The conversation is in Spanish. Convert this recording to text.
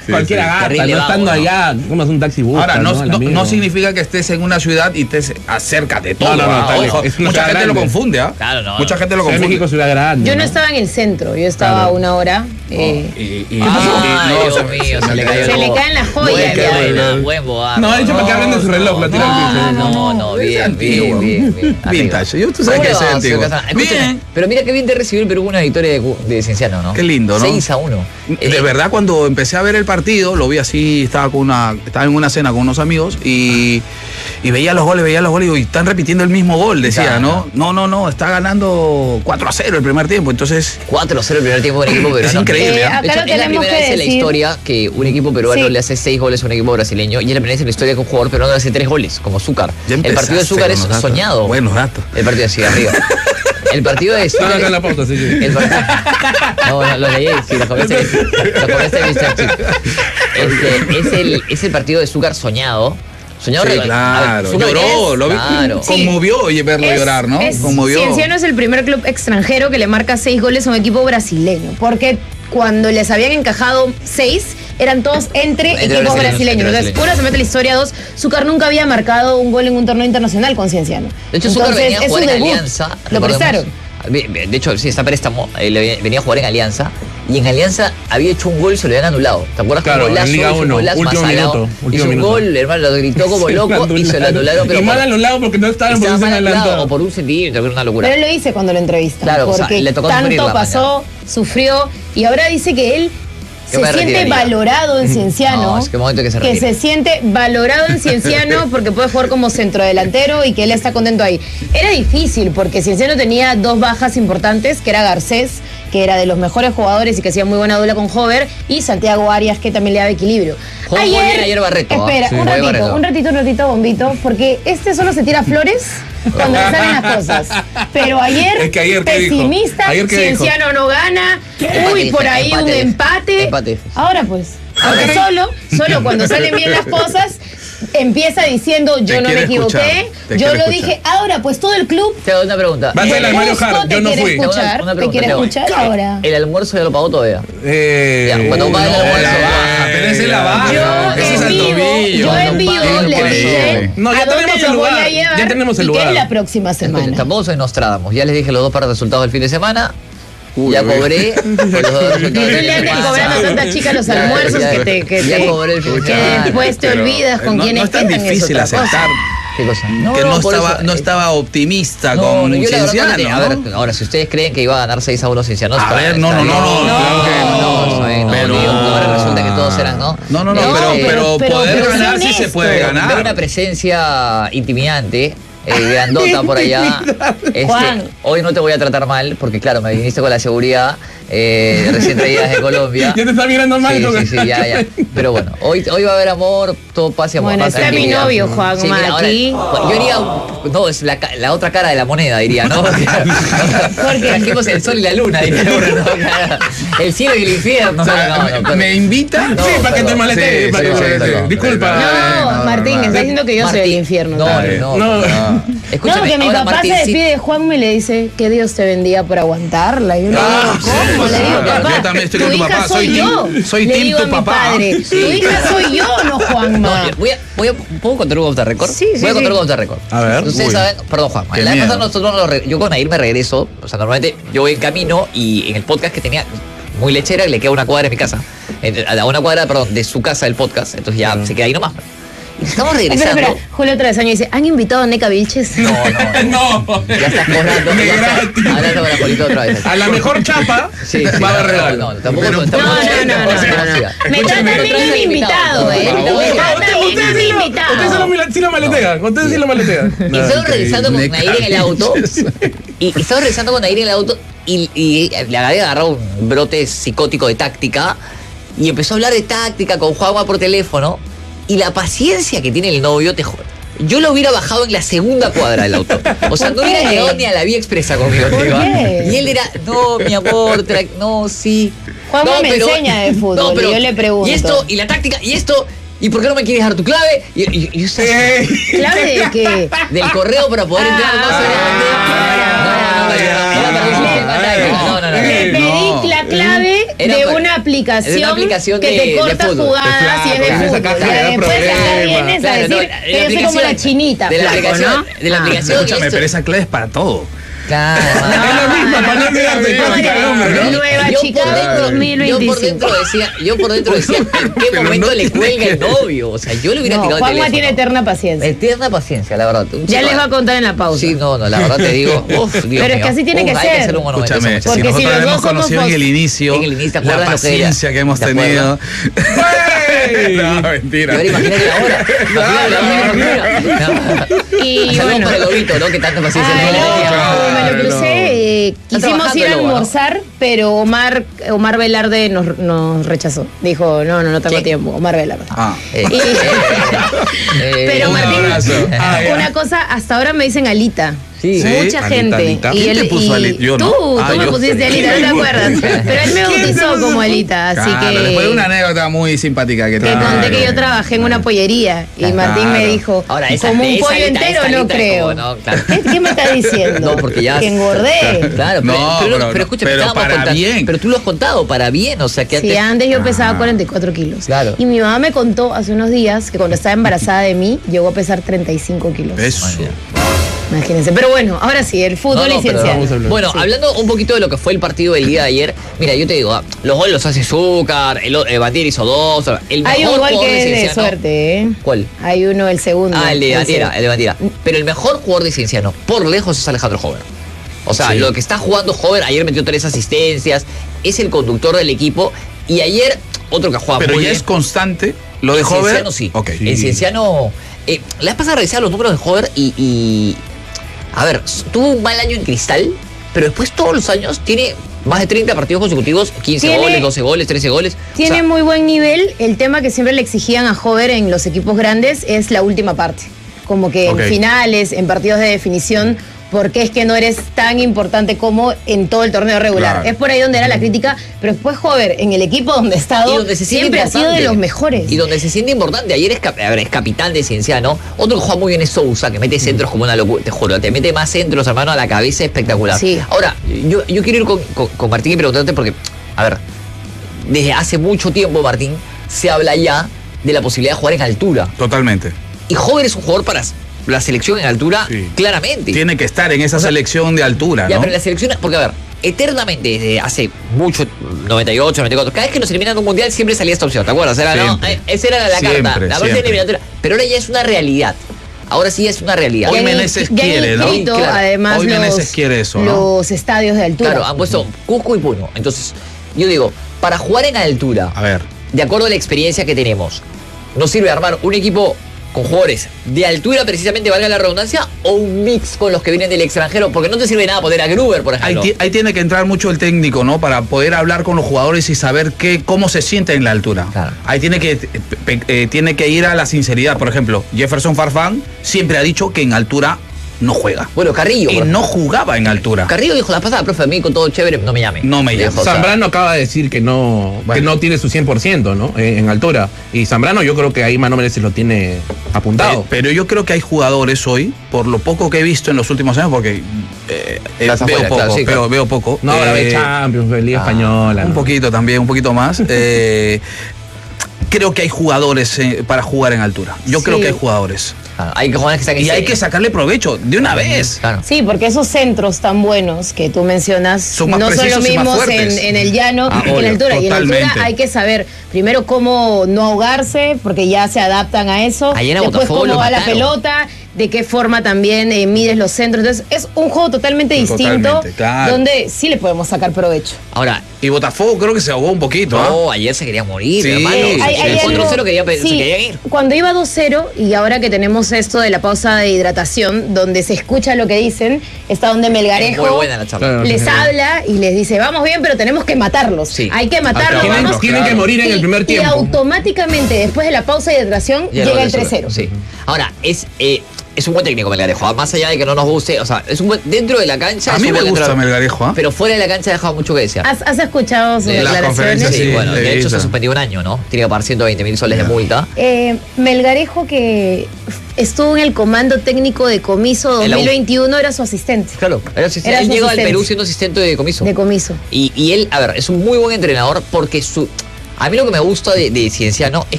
cualquiera gasta, Terrible no estando vago, ¿no? allá, comas un taxi bus. Ahora, no significa que estés en una ciudad y estés cerca de todo. No, está ojo. lejos. Es una Mucha ciudad gente lo grande. confunde, ¿ah? Claro, no. Mucha gente lo Ciudad de confunde. México, ciudad grande. Yo no ¿no? estaba en el centro, yo estaba a una hora. Ay, no, Dios mío, se le cayó Se el le bo- caen las joyas. Buen ya. boa, buen boa. No, ha dicho para que hablen de su reloj, lo tira al piso. No, Es bien, antiguo. bien. Vintage. Yo, tú sabes que soy antiguo. Bien. Pero mira qué bien te recibió el Perú una victoria de Cienciano, ¿no? Qué lindo, ¿no? 6-1. De verdad, cuando empecé a ver el partido, lo vi así, estaba en una cena con unos amigos y veía los goles y digo, y están repitiendo el mismo gol, decía, Claro. ¿no? Está ganando 4-0 el primer tiempo, entonces 4-0 el primer tiempo de un equipo peruano. es increíble. acá De hecho, lo es la tenemos primera que vez en la decir. historia que un equipo peruano Sí. le hace 6 goles a un equipo brasileño y es la primera vez en la historia que un jugador peruano le hace 3 goles, como Zúcar. Ya El partido de empezaste Zúcar con es los datos. soñado. Buenos datos. El partido de arriba. El partido de No, Zúcar. acá en la pauta, sí. El no, lo leí, sí, lo comenté de Mr. Chip. Es el partido de Zúcar soñado. Soñado Sí, real. claro. A ver, Zúcar Lloró, lo vi. Claro. Sí. Conmovió verlo llorar, ¿no? Conmovió. Cienciano es el primer club extranjero que le marca 6 goles a un equipo brasileño, porque cuando les habían encajado 6, eran todos entre equipos brasileños. Entonces, uno se mete en la historia, 2, Zúcar nunca había marcado un gol en un torneo internacional con Cienciano. De hecho, Zúcar Entonces, venía a es jugar su en debut. Alianza. Lo recordemos. prestaron. De hecho, sí, está préstamo. Venía a jugar en Alianza. Y en Alianza había hecho un gol y se lo habían anulado. ¿Te acuerdas? Claro, Un golazo, en Liga hizo un 1, golazo último más salado. minuto, Hizo un minuto. gol, hermano, lo gritó como loco y se lo anularon. Pero Y mal anulado porque no estaba en estaba posición mal anulado, adelantada. o por un centímetro, que era una locura. Pero él lo dice cuando lo entrevistan. Claro, o sea, porque le tocó sufrir tanto la pasó, sufrió, y ahora dice que él Yo se me siente retiraría. valorado en Cienciano. No, es que momento que se retire. se siente valorado en Cienciano porque puede jugar como centrodelantero y que él está contento ahí. Era difícil porque Cienciano tenía 2 bajas importantes, que era Garcés, que era de los mejores jugadores y que hacía muy buena dupla con Hover, y Santiago Arias, que también le daba equilibrio. Jugó muy bien ayer Barreto, Espera, sí. un Jugó ratito, Barreto. Bombito, porque este solo se tira flores cuando le salen las cosas. Pero ayer, Es que ayer, ¿qué dijo? pesimista, Ayer, ¿qué dijo? Cienciano no gana, uy, por ahí un empate. Ahora pues, aunque solo cuando salen bien las cosas, empieza diciendo yo Te no me quiere equivoqué, escuchar, te yo quiere lo escuchar. dije, ahora pues todo el club Te hago una pregunta. Va a ser la de Mario justo Hart, te yo no quiere fui. escuchar, Una te quiere pregunta, escuchar ahora. ¿El almuerzo ya lo pagó todavía? Ya, cuando pague el almuerzo, baja. Pero esa es la baja. Yo Ese es en el vivo, tobillo. yo en vivo le Increíble. dije No, ya a dónde tenemos el los voy lugar, a llevar ya tenemos el y que lugar. es la próxima Escuchen, semana. tampoco soy Nostradamus. Ya les dije los 2 par de resultados del fin de semana. Ya cobré por los 2 resultados Y tú del fin le de andas semana. cobrando a tanta chica los Ya, almuerzos ya, que ya cobré el fin de que semana. después te Pero, olvidas con no, quiénes no es tan quedan, es difícil otra cosa. aceptar ¿Qué cosa? que por eso, no estaba optimista no, con yo la verdad no le- Cienciano. A ¿no? ver, ahora, si ustedes creen que iba a ganar 6-1 Cienciano, A ver, no, claro que no. Pero Pero- ahora resulta que todos eran, ¿no? No, pero poder sé ganar sí se honesto. puede Veo ganar. una presencia intimidante, grandota por allá. Juan. Hoy no te voy a tratar mal, porque claro, me viniste con la seguridad recién traídas de Colombia. Ya te está mirando mal. Sí, ya. Pero bueno, hoy va a haber amor, todo paz y amor. Bueno, paz, está mi tranquilidad. novio, Juanma, mira, ahora, aquí. yo diría, no, es la otra cara de la moneda, diría, ¿no? Porque trajimos el sol y la luna, diría uno, ¿no? El cielo y el infierno. O sea, No, ¿me invita? No, Sí, para que te perdón. maletees. Sí, para que sí, te maletees. sí. Disculpa. No, Martín, está diciendo que yo soy el Martín, infierno. No, también. no. No. Escúchame, No, que mi ahora papá Martín, se sí. despide de Juanma y le dice que Dios te bendiga por aguantarla. Y yo le digo, ¿cómo? Le digo, Yo papá, también estoy tu con tu hija papá, soy soy yo. team- soy Le team digo tu a mi papá. padre, tu hija soy yo, no Juanma. ¿Puedo contar un off the record? Sí, sí, Voy a contar sí. un off the record. A ver. Ustedes Uy. saben, perdón, Juanma. Qué La vez miedo. pasada yo con Nair me regreso. O sea, normalmente yo voy en camino y en el podcast que tenía muy lechera, le queda una cuadra de mi casa. A una cuadra, perdón, de su casa del podcast. Entonces ya se queda ahí nomás. Y estamos regresando. Espera, Julio Travesaño dice, ¿han invitado a Neca Vilches? No. No. Ya estás cobrando. De Ya estás gratis. hablando con la Polito otra vez. A la mejor chapa Sí, va a haber no, regalo. No, tampoco. Pero- tampoco- No. Me tratan Escúchame, bien a mi invitado, ¿eh? por favor. Me tratan bien a mi Ustedes sí invitado. lo maletean. Ustedes sí lo maletean. Y estamos regresando con Neca Nair en el auto. Y estamos regresando con Nair en el auto. Y le había agarrado un brote psicótico de táctica. Y empezó a hablar de táctica con Juanma por teléfono. Y la paciencia que tiene el novio, te juro. Yo lo hubiera bajado en la segunda cuadra del auto. O sea, no ¿Por hubiera qué? llegado ni a la vía expresa conmigo, te ¿Por digo. qué? Y él era, no, mi amor, no, sí. Juanma No, me enseña de fútbol, y yo le pregunto. Y esto, y la táctica, y esto. ¿Y por qué no me quieres dar tu clave? Y yo ¿Clave de qué? del correo para poder entrar más adelante. No, No. Le pedí la clave Era de para- una aplicación, de una aplicación que de te corta fútbol. jugadas y es de Claro, fútbol. esa caja Ya era después acá problema. vienes a Claro, decir no, que yo soy como la chinita. de la flaco, aplicación, ¿no? de la aplicación. Escúchame, esto- pero esa clave es para todo. Claro. Es la misma, para no olvidarte. No, Nueva Chicago 2025. Yo por dentro decía, ¿en qué Pero momento no le tiene cuelga que- el novio? O sea, yo le hubiera No, tirado el Juanma teléfono. tiene eterna paciencia. Eterna paciencia, la verdad. Un Ya chico- les va a contar en la pausa. Sí, no, la verdad te digo. Uf, Dios Pero es mío. que así tiene que Hay que ser. hacer un monumento a Escúchame, ese Porque si muchacho. si nosotros los hemos dos somos conocido en el inicio, En el inicio, ¿te la acuerdas lo que era? paciencia que hemos ¿Te tenido. ¡Ey! No, mentira. Y ahora imagínate ahora. Imagínate ahora. Y Saludos bueno. para el Lobito, ¿no? Que tanta paciencia Ay, tiene. no, Claro, me lo crucé. Está Quisimos trabajando ir a el lobo, ¿no? almorzar, pero Omar Velarde nos rechazó. Dijo, no tengo ¿Quién? tiempo. Omar Velarde. Ah. Pero un Martín, abrazo. Ah, ya. una cosa, hasta ahora me dicen Alita. Sí. Mucha Alita, gente. Alita. ¿Quién te puso Alita? Yo no. Tú Ah, me yo. pusiste Alita, no te acuerdas. Pero él me bautizó como Alita, así Claro, después de una que anécdota muy simpática que te conté que yo trabajé en una pollería y Claro. Martín me dijo, Ahora, esa- como un esa pollo Alita, entero esa no Alita es creo. como, no, claro. ¿Qué me estás diciendo? No, porque ya. Que engordé. Claro, No, pero escucha, pero estábamos para contando- bien. Pero tú lo has contado para bien, o sea que Sí, antes yo pesaba Ah. 44 kilos. Claro. Y mi mamá me contó hace unos días que cuando estaba embarazada de mí, llegó a pesar 35 kilos. Eso. Imagínense. Pero bueno, ahora sí, el fútbol No, y pero cienciano. vamos a hablar. Bueno, Sí. hablando un poquito de lo que fue el partido del día de ayer, mira, yo te digo, los goles los hace Zúcar, el Bandiera hizo 2, el mejor Hay un gol jugador que es de Cienciano- suerte, ¿eh? ¿Cuál? Hay uno, el segundo. Ah, el de Bandiera, ese. el de Bandiera. Pero el mejor jugador de Cienciano, por lejos, es Alejandro Hover. O sea, Sí. lo que está jugando Hover, ayer metió 3 asistencias, es el conductor del equipo, y ayer, otro que juega Pero muy ya bien. es constante lo de En Hover. Cienciano sí. Ok. En Cienciano. La vez pasada revisaba los números de Hover y. A ver, tuvo un mal año en Cristal, pero después todos los años tiene más de 30 partidos consecutivos, 15 Tiene- goles, 12 goles, 13 goles. Tiene O sea, muy buen nivel. El tema que siempre le exigían a Hover en los equipos grandes es la última parte. Como que Ok. en finales, en partidos de definición, porque es que no eres tan importante como en todo el torneo regular. Claro. Es por ahí donde era la crítica, pero después Hover, en el equipo donde ha y estado, donde se siente siempre ha sido de importante. los mejores. Y donde se siente importante. Ayer es, es capitán de Cienciano. Otro que juega muy bien es Sousa, que mete centros como una locura. Te juro, te mete más centros, hermano, a la cabeza espectacular. Sí. Ahora, yo quiero ir con Martín y preguntarte porque, a ver, desde hace mucho tiempo, Martín, se habla ya de la posibilidad de jugar en altura. Totalmente. Y Hover es un jugador para la selección en altura, Sí. claramente. Tiene que estar en esa selección de altura, Ya, ¿no? pero la selección, porque a ver, eternamente, desde hace mucho, 98, 94, cada vez que nos eliminan de un mundial siempre salía esta opción, ¿te acuerdas? Era, ¿no? Siempre. Esa era la Siempre, carta, la parte siempre. eliminatoria. Pero ahora ya es una realidad. Ahora sí es una realidad. Hoy Ya han Meneses ya han quiere, ¿no? inscrito, Claro. además, Hoy los, Meneses quiere eso, ¿no? los estadios de altura. Claro, han puesto Cusco y Puno. Entonces, yo digo, para jugar en altura, A ver. de acuerdo a la experiencia que tenemos, ¿nos sirve armar un equipo con jugadores de altura, precisamente, valga la redundancia, o un mix con los que vienen del extranjero? Porque no te sirve nada poner a Gruber, por Ahí, ejemplo. ahí tiene que entrar mucho el técnico, ¿no? Para poder hablar con los jugadores y saber cómo se siente en la altura. Claro. Ahí tiene que ir a la sinceridad. Por ejemplo, Jefferson Farfán siempre ha dicho que en altura no juega. Bueno, Carrillo. Y por no ejemplo. jugaba en altura. Carrillo dijo la pasada, profe, a mí con todo chévere, no me llame. No me llame. Dijo, o sea, Zambrano acaba de decir que no tiene su 100%, ¿no? En altura. Y Zambrano yo creo que ahí Mano Menezes lo tiene apuntado. Pero yo creo que hay jugadores hoy, por lo poco que he visto en los últimos años, porque Estás veo afuera, poco, claro, sí, claro. veo poco. No, ahora ve Champions, ve Liga Española. Un ¿no? poquito también, un poquito más. Creo que hay jugadores para jugar en altura. Yo Sí. creo que hay jugadores. claro, hay jugadores que están en Y hay serie. que sacarle provecho de una vez. Claro. Sí, porque esos centros tan buenos que tú mencionas Son más no son los precisos y más mismos fuertes. en el llano Ah, que en la obvio, altura. Y en la altura totalmente. hay que saber primero cómo no ahogarse, porque ya se adaptan a eso. Ayer a Después Botafogo cómo lo va la mataron. pelota, de qué forma también mides los centros. Entonces es un juego totalmente distinto Totalmente, claro. donde sí le podemos sacar provecho. Ahora, Y Botafogo creo que se ahogó un poquito. ¿ah? no, ayer se quería morir, Sí. hermano. Hay El algo- 4-0 se sí, querían ir. cuando iba 2-0 y ahora que tenemos esto de la pausa de hidratación, donde se escucha lo que dicen, está donde Es Melgarejo muy buena la charla. Claro. les habla y les dice, vamos bien, pero tenemos que matarlos. Sí. Hay que matarlos. Tienen- vamos. Tienen que morir en el primer Y tiempo. automáticamente, después de la pausa de hidratación, Ya llega lo el resuelve. 3-0. Sí. Ahora, es un buen técnico Melgarejo, más allá de que no nos guste, o sea, es un buen, dentro de la cancha. A es mí un me buen gusta entrenador, Melgarejo. ¿ah? Pero fuera de la cancha ha dejado mucho que desear. ¿Has escuchado sus De las declaraciones? conferencias, Sí, sí, bueno, he de hecho visto. se suspendió un año, ¿no? Tiene que pagar 120.000 soles de multa. Melgarejo que estuvo en el comando técnico de Comiso En la U. 2021, era su asistente. Claro, era asistente. Era Él su llegó al asistente. Perú siendo asistente de Comiso. De Comiso. Y él, a ver, es un muy buen entrenador porque a mí lo que me gusta de Cienciano es